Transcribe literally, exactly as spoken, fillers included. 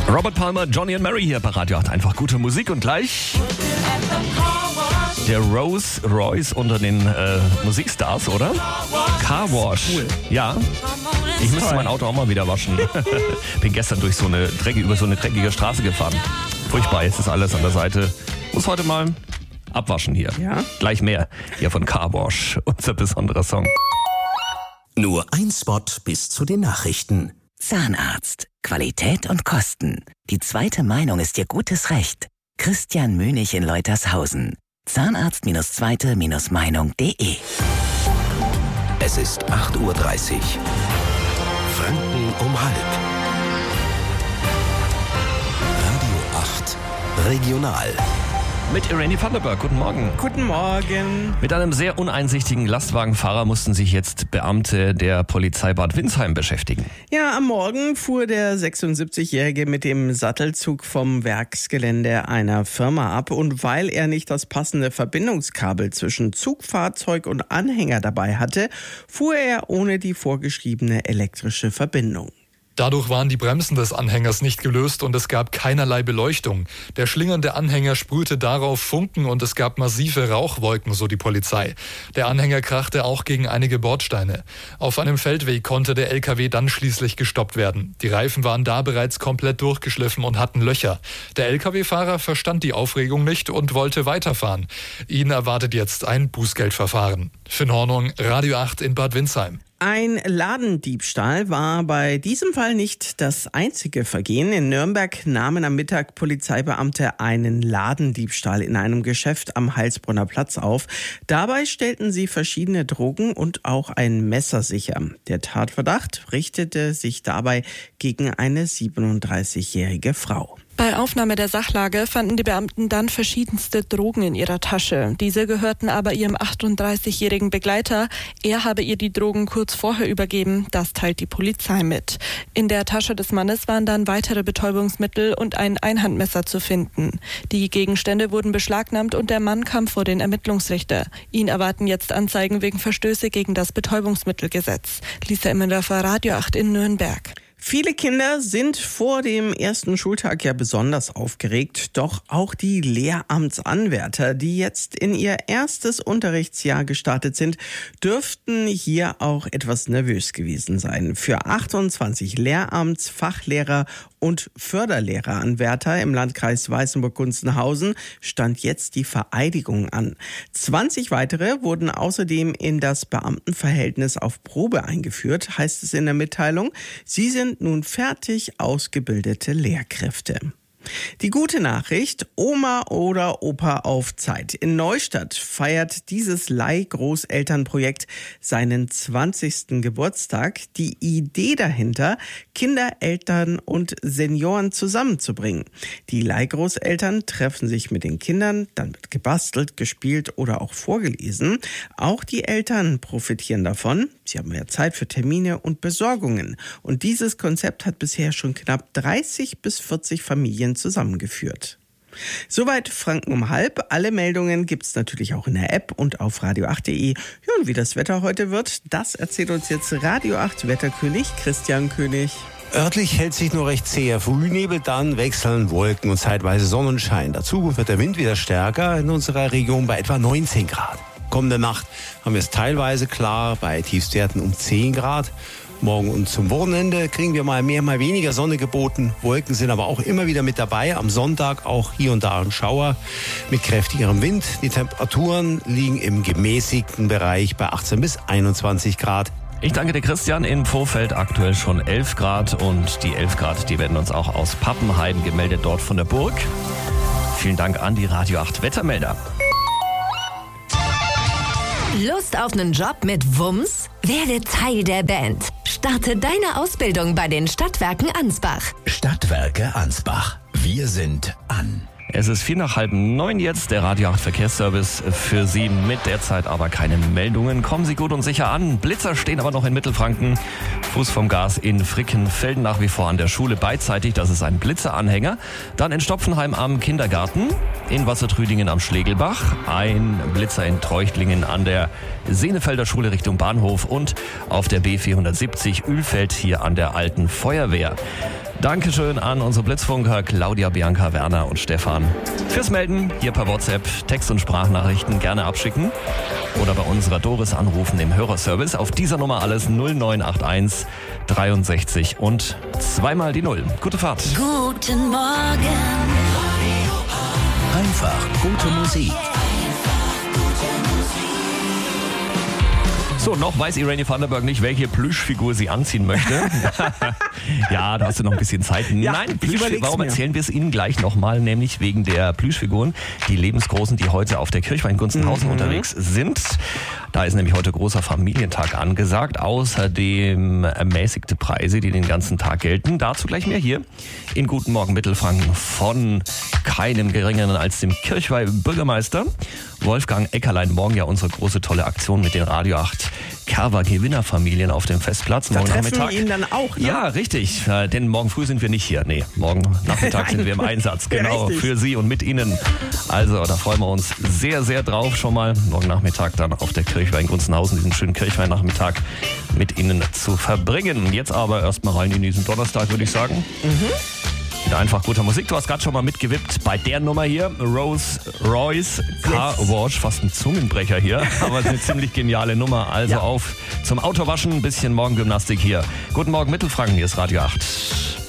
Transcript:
Robert Palmer, Johnny and Mary hier bei Radio acht. Einfach gute Musik und gleich der Rolls Royce unter den äh, Musikstars, oder? Car Wash. Cool. Ja. Ich müsste mein Auto auch mal wieder waschen. Bin gestern durch so eine dreckige, über so eine dreckige Straße gefahren. Furchtbar, jetzt ist alles an der Seite. Muss heute mal abwaschen hier. Ja. Gleich mehr hier von Car Wash, unser besonderer Song. Nur ein Spot bis zu den Nachrichten. Zahnarzt. Qualität und Kosten. Die zweite Meinung ist Ihr gutes Recht. Christian Mönig in Leutershausen. Zahnarzt zweite Meinung punkt de. Es ist acht Uhr dreißig. Franken um halb. Radio acht Regional. Mit Irene Vanderberg. Guten Morgen. Guten Morgen. Mit einem sehr uneinsichtigen Lastwagenfahrer mussten sich jetzt Beamte der Polizei Bad Windsheim beschäftigen. Ja, am Morgen fuhr der sechsundsiebzigjährige mit dem Sattelzug vom Werksgelände einer Firma ab. Und weil er nicht das passende Verbindungskabel zwischen Zugfahrzeug und Anhänger dabei hatte, fuhr er ohne die vorgeschriebene elektrische Verbindung. Dadurch waren die Bremsen des Anhängers nicht gelöst und es gab keinerlei Beleuchtung. Der schlingernde Anhänger sprühte darauf Funken und es gab massive Rauchwolken, so die Polizei. Der Anhänger krachte auch gegen einige Bordsteine. Auf einem Feldweg konnte der L K W dann schließlich gestoppt werden. Die Reifen waren da bereits komplett durchgeschliffen und hatten Löcher. Der L K W-Fahrer verstand die Aufregung nicht und wollte weiterfahren. Ihn erwartet jetzt ein Bußgeldverfahren. Finn Hornung, Radio acht in Bad Windsheim. Ein Ladendiebstahl war bei diesem Fall nicht das einzige Vergehen. In Nürnberg nahmen am Mittag Polizeibeamte einen Ladendiebstahl in einem Geschäft am Heilsbronner Platz auf. Dabei stellten sie verschiedene Drogen und auch ein Messer sicher. Der Tatverdacht richtete sich dabei gegen eine siebenunddreißigjährige Frau. Bei Aufnahme der Sachlage fanden die Beamten dann verschiedenste Drogen in ihrer Tasche. Diese gehörten aber ihrem achtunddreißigjährigen Begleiter. Er habe ihr die Drogen kurz vorher übergeben. Das teilt die Polizei mit. In der Tasche des Mannes waren dann weitere Betäubungsmittel und ein Einhandmesser zu finden. Die Gegenstände wurden beschlagnahmt und der Mann kam vor den Ermittlungsrichter. Ihn erwarten jetzt Anzeigen wegen Verstöße gegen das Betäubungsmittelgesetz. Lisa Immendorfer, Radio acht in Nürnberg. Viele Kinder sind vor dem ersten Schultag ja besonders aufgeregt, doch auch die Lehramtsanwärter, die jetzt in ihr erstes Unterrichtsjahr gestartet sind, dürften hier auch etwas nervös gewesen sein. Für achtundzwanzig Lehramts-, Fachlehrer- und Förderlehreranwärter im Landkreis Weißenburg-Gunzenhausen stand jetzt die Vereidigung an. zwanzig weitere wurden außerdem in das Beamtenverhältnis auf Probe eingeführt, heißt es in der Mitteilung. Sie sind nun fertig ausgebildete Lehrkräfte. Die gute Nachricht, Oma oder Opa auf Zeit. In Neustadt feiert dieses Leihgroßelternprojekt seinen zwanzigsten Geburtstag. Die Idee dahinter, Kinder, Eltern und Senioren zusammenzubringen. Die Leihgroßeltern treffen sich mit den Kindern, dann wird gebastelt, gespielt oder auch vorgelesen. Auch die Eltern profitieren davon. Sie haben mehr Zeit für Termine und Besorgungen. Und dieses Konzept hat bisher schon knapp dreißig bis vierzig Familien zusammengeführt. Soweit Franken um halb. Alle Meldungen gibt's natürlich auch in der App und auf radio acht punkt de. Ja, und wie das Wetter heute wird, das erzählt uns jetzt Radio acht Wetterkönig Christian König. Örtlich hält sich nur recht zäher Frühnebel, dann wechseln Wolken und zeitweise Sonnenschein. Dazu wird der Wind wieder stärker in unserer Region bei etwa neunzehn Grad. Kommende Nacht haben wir es teilweise klar bei Tiefstwerten um zehn Grad. Morgen und zum Wochenende kriegen wir mal mehr, mal weniger Sonne geboten. Wolken sind aber auch immer wieder mit dabei. Am Sonntag auch hier und da ein Schauer mit kräftigerem Wind. Die Temperaturen liegen im gemäßigten Bereich bei achtzehn bis einundzwanzig Grad. Ich danke dir, Christian. In Vorfeld aktuell schon elf Grad und die elf Grad, die werden uns auch aus Pappenheiden gemeldet, dort von der Burg. Vielen Dank an die Radio acht Wettermelder. Lust auf einen Job mit Wumms? Werde Teil der Band. Starte deine Ausbildung bei den Stadtwerken Ansbach. Stadtwerke Ansbach. Wir sind an. Es ist vier nach halb neun jetzt, der Radio acht Verkehrsservice für Sie mit derzeit aber keine Meldungen. Kommen Sie gut und sicher an. Blitzer stehen aber noch in Mittelfranken. Fuß vom Gas in Frickenfelden nach wie vor an der Schule beidseitig. Das ist ein Blitzeranhänger. Dann in Stopfenheim am Kindergarten. In Wassertrüdingen am Schlegelbach. Ein Blitzer in Treuchtlingen an der Senefelder Schule Richtung Bahnhof. Und auf der B vierhundertsiebzig Ölfeld hier an der Alten Feuerwehr. Dankeschön an unsere Blitzfunker Claudia, Bianca, Werner und Stefan. Fürs Melden hier per WhatsApp, Text- und Sprachnachrichten gerne abschicken oder bei unserer Doris anrufen im Hörerservice. Auf dieser Nummer alles null neun acht eins dreiundsechzig und zweimal die Null. Gute Fahrt. Guten Morgen. Einfach gute Musik. So, noch weiß Irene Vanderburg nicht, welche Plüschfigur sie anziehen möchte. Ja, da hast du noch ein bisschen Zeit. Ja, Nein, ich Plüsch, überleg's warum mir. erzählen wir es Ihnen gleich nochmal, nämlich wegen der Plüschfiguren, die lebensgroßen, die heute auf der Kirchweih in Gunzenhausen Mhm. unterwegs sind. Da ist nämlich heute großer Familientag angesagt. Außerdem ermäßigte Preise, die den ganzen Tag gelten. Dazu gleich mehr hier in Guten Morgen Mittelfranken von keinem Geringeren als dem Kirchweih Bürgermeister Wolfgang Eckerlein. Morgen ja unsere große tolle Aktion mit den Radio acht Kerber Gewinnerfamilien auf dem Festplatz. Da Morgen treffen Nachmittag. wir ihn dann auch, ne? Ja, richtig. Äh, Denn morgen früh sind wir nicht hier. Nee, morgen Nachmittag sind wir im Einsatz. Genau, Richtig. für Sie und mit Ihnen. Also, da freuen wir uns sehr, sehr drauf schon mal. Morgen Nachmittag dann auf der Kirchweih in Gunzenhausen, diesen schönen Kirchweih-Nachmittag mit Ihnen zu verbringen. Jetzt aber erstmal rein in diesen Donnerstag, würde ich sagen. Wieder einfach guter Musik. Du hast gerade schon mal mitgewippt bei der Nummer hier. Rolls Royce Car Wash. Fast ein Zungenbrecher hier, aber eine ziemlich geniale Nummer. Also Ja. auf zum Autowaschen, ein bisschen Morgengymnastik hier. Guten Morgen Mittelfranken, hier ist Radio acht.